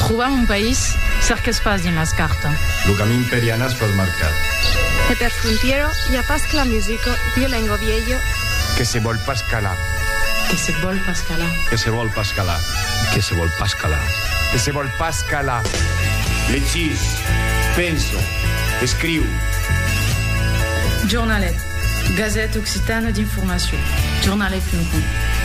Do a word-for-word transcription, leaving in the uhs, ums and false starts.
Trobam un país cert que es pas dins les cartes. El camí imperial es pas marcat. E per frontiero hi ha pas que la musica violengo viejo que se vol pas calar. Que se vol pas calar. Que se vol pas calar. Que se vol pas calar. Que se vol pas calar. Llegís, pensa, escriu. Jornalet, Gazette Occitane d'informació. jornalet punt com